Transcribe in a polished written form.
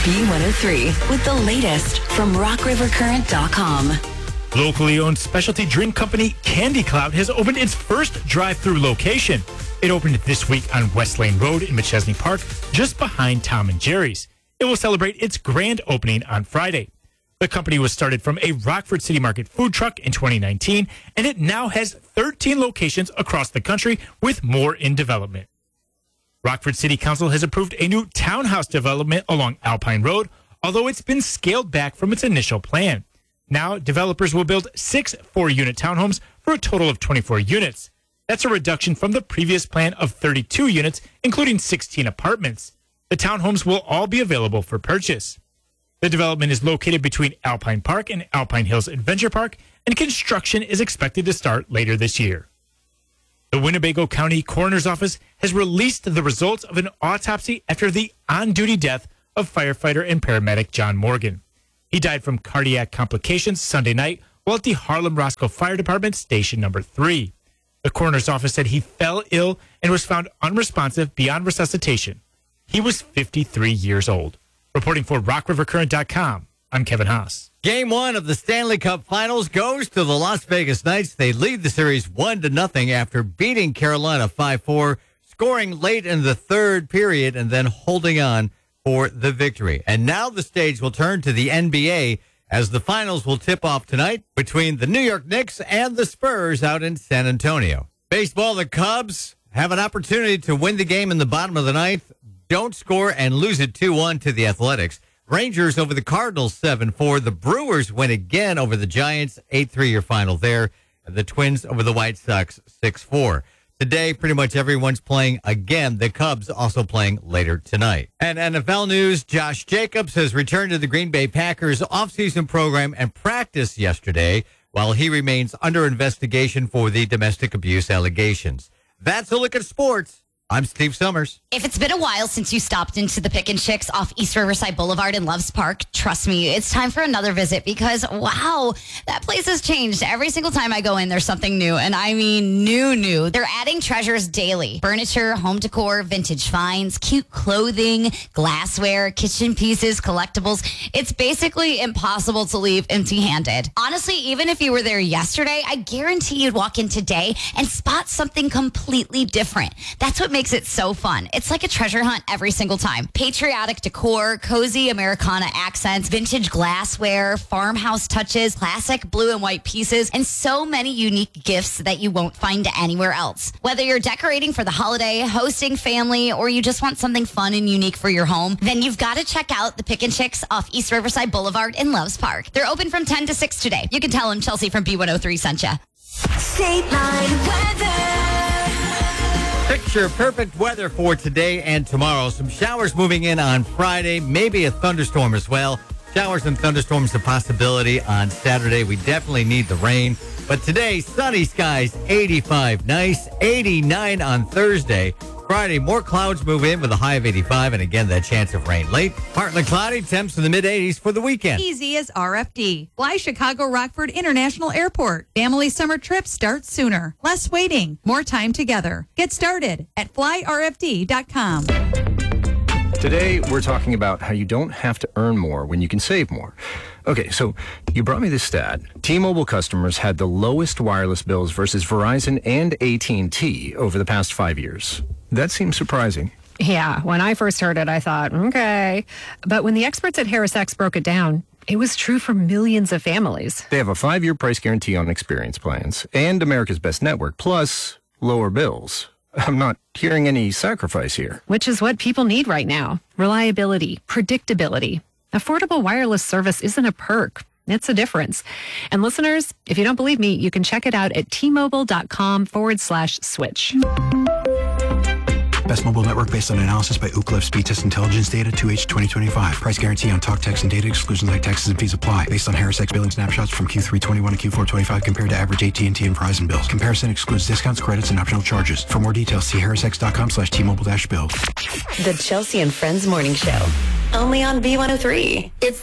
B103 with the latest from RockRiverCurrent.com. Locally owned specialty drink company Candy Cloud has opened its first drive-through location. It opened this week on West Lane Road in McChesney Park, just behind Tom and Jerry's. It will celebrate its grand opening on Friday. The company was started from a Rockford City Market food truck in 2019, and it now has 13 locations across the country with more in development. Rockford City Council has approved a new townhouse development along Alpine Road, although it's been scaled back from its initial plan. Now, developers will build 6 4-unit townhomes for a total of 24 units. That's a reduction from the previous plan of 32 units, including 16 apartments. The townhomes will all be available for purchase. The development is located between Alpine Park and Alpine Hills Adventure Park, and construction is expected to start later this year. The Winnebago County Coroner's Office has released the results of an autopsy after the on-duty death of firefighter and paramedic John Morgan. He died from cardiac complications Sunday night while at the Harlem Roscoe Fire Department Station Number 3. The coroner's office said he fell ill and was found unresponsive beyond resuscitation. He was 53 years old. Reporting for RockRiverCurrent.com, I'm Kevin Haas. Game 1 of the Stanley Cup Finals goes to the Las Vegas Knights. They lead the series 1-0 after beating Carolina 5-4, scoring late in the third period and then holding on for the victory. And now the stage will turn to the NBA as the finals will tip off tonight between the New York Knicks and the Spurs out in San Antonio. Baseball, the Cubs have an opportunity to win the game in the bottom of the ninth, don't score, and lose it 2-1 to the Athletics. Rangers over the Cardinals 7-4. The Brewers win again over the Giants, 8-3 your final there. And the Twins over the White Sox 6-4. Today, pretty much everyone's playing again. The Cubs also playing later tonight. And NFL news, Josh Jacobs has returned to the Green Bay Packers offseason program and practiced yesterday while he remains under investigation for the domestic abuse allegations. That's a look at sports. I'm Steve Summers. If it's been a while since you stopped into the Pick and Chicks off East Riverside Boulevard in Loves Park, trust me, it's time for another visit because, wow, that place has changed. Every single time I go in, there's something new. And I mean new. They're adding treasures daily. Furniture, home decor, vintage finds, cute clothing, glassware, kitchen pieces, collectibles. It's basically impossible to leave empty-handed. Honestly, even if you were there yesterday, I guarantee you'd walk in today and spot something completely different. That's what makes it so fun. It's like a treasure hunt every single time. Patriotic decor, cozy Americana accents, vintage glassware, farmhouse touches, classic blue and white pieces, and so many unique gifts that you won't find anywhere else. Whether you're decorating for the holiday, hosting family, or you just want something fun and unique for your home, then you've got to check out the Pick and Chicks off East Riverside Boulevard in Loves Park. They're open from 10 to 6 today. You can tell them Chelsea from B103 sent you. State Line weather. Picture perfect weather for today and tomorrow. Some showers moving in on Friday, maybe a thunderstorm as well. Showers and thunderstorms a possibility on Saturday. We definitely need the rain. But today, sunny skies, 85. Nice, 89 on Thursday. Friday, more clouds move in with a high of 85, and again, that chance of rain late. Partly cloudy, temps in the mid-80s for the weekend. Easy as RFD. Fly Chicago Rockford International Airport. Family summer trips start sooner. Less waiting, more time together. Get started at flyrfd.com. Today, we're talking about how you don't have to earn more when you can save more. Okay, so you brought me this stat. T-Mobile customers had the lowest wireless bills versus Verizon and AT&T over the past 5 years. That seems surprising. Yeah, when I first heard it, I thought, okay. But when the experts at HarrisX broke it down, it was true for millions of families. They have a 5-year price guarantee on experience plans and America's Best Network, plus lower bills. I'm not hearing any sacrifice here. Which is what people need right now. Reliability, predictability. Affordable wireless service isn't a perk. It's a difference. And listeners, if you don't believe me, you can check it out at tmobile.com/switch. Best mobile network based on analysis by Ookla Speed Test Intelligence Data 2H 2025. Price guarantee on talk, text, and data. Exclusions like taxes and fees apply. Based on HarrisX billing snapshots from Q3 21 to Q4 25 compared to average AT&T and Verizon bills. Comparison excludes discounts, credits, and optional charges. For more details, see harrisx.com/T-Mobile-bill. The Chelsea and Friends Morning Show. Only on B103. It's